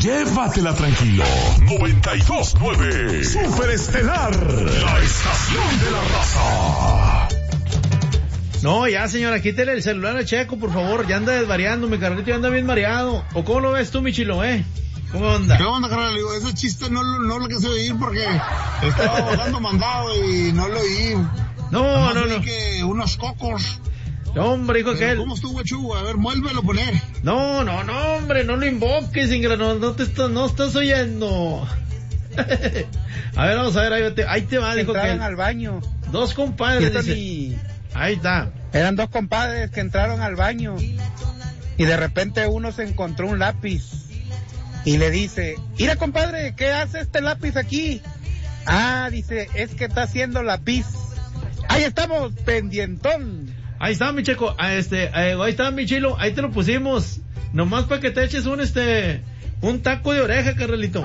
llévatela tranquilo. 92.9 Super Estelar, la estación de la raza. No, ya señora, quítele el celular a Checo, por favor, ya anda desvariando, mi carnalito, ya anda bien mareado. ¿O cómo lo ves tú, mi chilo, ¿Cómo anda? ¿Qué onda, carnal? Ese chiste no lo quise oír porque estaba bajando mandado y no lo oí. No. Que unos cocos. No, hombre, hijo aquel. ¿Cómo estuvo, Chu? A ver, muélvelo a poner. No, hombre, no lo invoques, Ingra, no estás oyendo. A ver, vamos a ver, ahí te va, dijo que entraron al baño. Dos compadres, dice. Ahí está. Eran dos compadres que entraron al baño y de repente uno se encontró un lápiz y le dice, mira compadre, ¿qué hace este lápiz aquí? Ah, dice, es que está haciendo lápiz. Ahí estamos, pendientón. Ahí está, mi Checo, ahí está, mi chilo, ahí te lo pusimos, nomás para que te eches un taco de oreja, carnalito.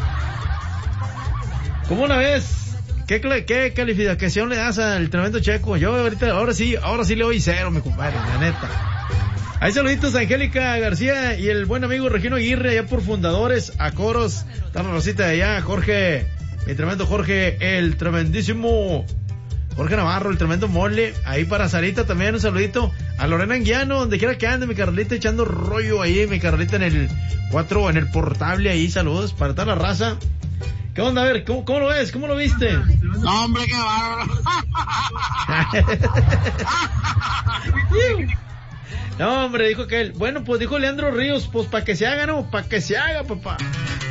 ¿Cómo la ves? ¿Qué calificación le das al tremendo Checo? Yo ahora sí le doy 0, mi compadre, la neta. Ahí saluditos a Angélica García y el buen amigo Regino Aguirre, allá por Fundadores, a Coros, está la Rosita de allá, Jorge, el tremendo Jorge, el tremendísimo Jorge Navarro, el tremendo Mole, ahí para Sarita también un saludito, a Lorena Anguiano, donde quiera que ande, mi Carlita echando rollo ahí, mi Carlita en el 4, en el portable ahí, saludos para toda la raza. ¿Qué onda? A ver, ¿cómo lo ves? ¿Cómo lo viste? No, hombre, qué bárbaro. No, hombre, dijo que él. Bueno, pues dijo Leandro Ríos, pues para que se haga, ¿no? Para que se haga, papá.